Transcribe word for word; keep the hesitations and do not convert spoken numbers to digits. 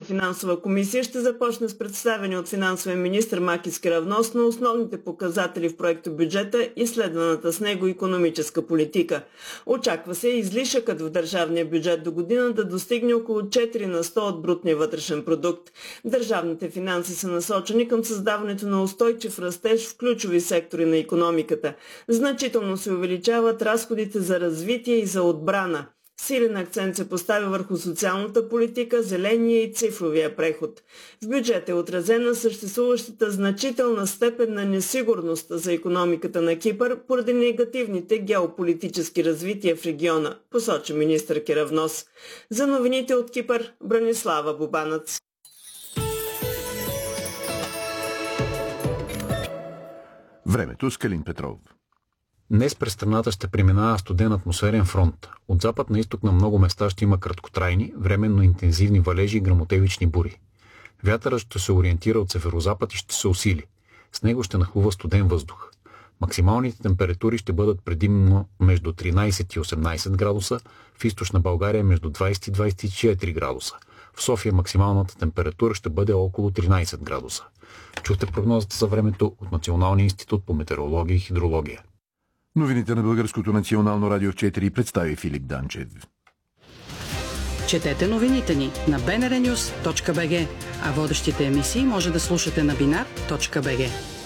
финансова комисия ще започне с представяне от финансовия министр Маки Скаравнос на основните показатели в проекта бюджета и следваната с него икономическа политика. Очаква се излишъкът в държавния бюджет до година да достигне около четири на сто от брутния вътрешен продукт. Държавните финанси са насочени към създаването на устойчив растеж в ключови сектори на икономиката. Значително се увеличават разходите за развитие и за отбрана. Силен акцент се поставя върху социалната политика, зеления и цифровия преход. В бюджета е отразена съществуващата значителна степен на несигурност за икономиката на Кипър поради негативните геополитически развития в региона, посочи министър Керавнос. За новините от Кипър, Бранислава Бубанац. Времето с Калин Петров. Днес през страната ще преминава студен атмосферен фронт. От запад на изток на много места ще има краткотрайни, временно интензивни валежи и гръмотевични бури. Вятърът ще се ориентира от северозапад и ще се усили. С него ще нахлува студен въздух. Максималните температури ще бъдат предимно между тринайсет и осемнайсет градуса, в източна България между двайсет и двайсет и четири градуса. В София максималната температура ще бъде около тринайсет градуса. Чухте прогнозата за времето от Националния институт по метеорология и хидрология. Новините на Българското национално радио в четири представи Филип Данчев. Четете новините ни на би ен ар нюс точка би джи, а водещите емисии може да слушате на бинар точка би джи.